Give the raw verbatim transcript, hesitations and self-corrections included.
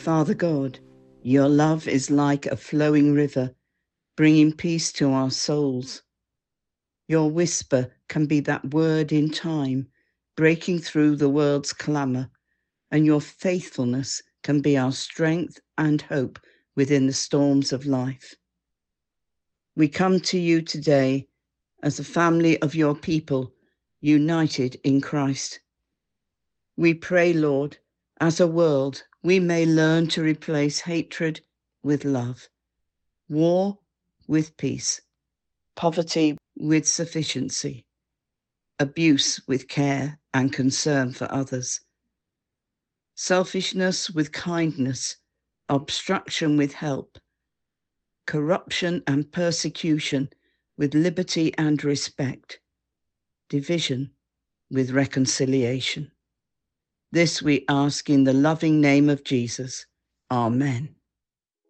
Father God, your love is like a flowing river, bringing peace to our souls. Your whisper can be that word in time, breaking through the world's clamour, and your faithfulness can be our strength and hope within the storms of life. We come to you today as a family of your people, united in Christ. We pray, Lord, as a world, we may learn to replace hatred with love, war with peace, poverty with sufficiency, abuse with care and concern for others, selfishness with kindness, obstruction with help, corruption and persecution with liberty and respect, division with reconciliation. This we ask in the loving name of Jesus. Amen.